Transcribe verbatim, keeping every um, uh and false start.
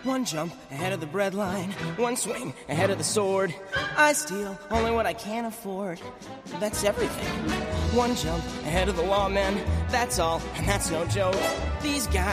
One jump ahead of the breadline, one swing ahead of the sword. I steal only what I can afford. That's everything. One jump ahead of the lawmen, that's all, and that's no joke. These guys